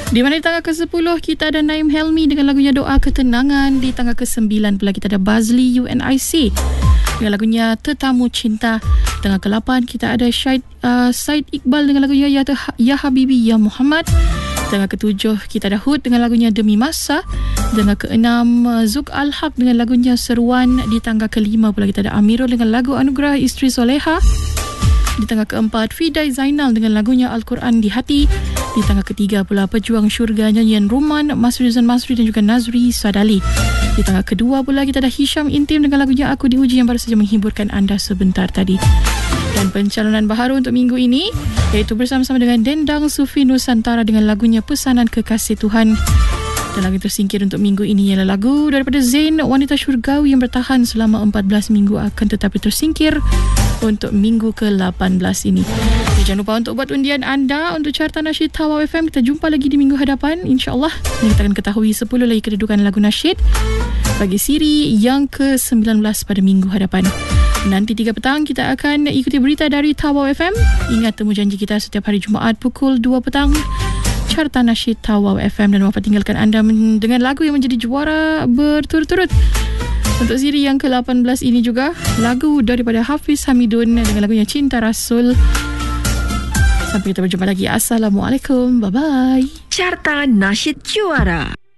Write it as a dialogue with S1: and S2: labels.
S1: Di mana di tangga ke-10 kita ada Naim Helmi dengan lagunya Doa Ketenangan. Di tangga ke-9 pula kita ada Bazli UNIC dengan lagunya Tetamu Cinta. Tangga ke-8 kita ada Said Iqbal dengan lagunya Ya Habibi Ya Muhammad. Tangga ke-7 kita ada Hud dengan lagunya Demi Masa. Tangga ke-6 Zuk Al-Haq dengan lagunya Seruan. Di tangga ke-5 pula kita ada Amirul dengan lagu Anugerah Isteri Soleha. Di tangga ke-4 Fidai Zainal dengan lagunya Al-Quran di Hati. Di tangga ke-3 pula Pejuang Syurga nyanyian Ruman, Masri dan juga Nazri Sadali. Di tangga ke-2 pula kita ada Hisham Intim dengan lagunya Aku Diuji yang baru saja menghiburkan anda sebentar tadi. Dan pencalonan baharu untuk minggu ini iaitu bersama-sama dengan Dendang Sufi Nusantara dengan lagunya Pesanan Kekasih Tuhan. Dan lagu tersingkir untuk minggu ini ialah lagu daripada Zain, Wanita Syurgawi yang bertahan selama 14 minggu akan tetapi tersingkir untuk minggu ke-18 ini. Jadi, jangan lupa untuk buat undian anda untuk Carta Nasyid Tawau FM. Kita jumpa lagi di minggu hadapan, insya-Allah. Kita akan ketahui 10 lagi kedudukan lagu nasyid bagi siri yang ke-19 pada minggu hadapan. Nanti 3 petang kita akan ikuti berita dari Tawau FM. Ingat temu janji kita setiap hari Jumaat pukul 2 petang. Carta Nasyid Tawau FM, dan wafat tinggalkan anda dengan lagu yang menjadi juara berturut-turut. Untuk siri yang ke-18 ini juga lagu daripada Hafiz Hamidun dengan lagunya Cinta Rasul. Sampai kita berjumpa lagi. Assalamualaikum. Bye-bye.
S2: Carta Nasyid Juara.